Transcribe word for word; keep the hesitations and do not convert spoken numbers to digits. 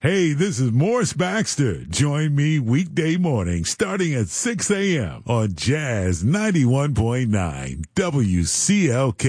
Hey, this is Morris Baxter. Join me weekday morning starting at six a.m. on Jazz ninety-one point nine W C L K.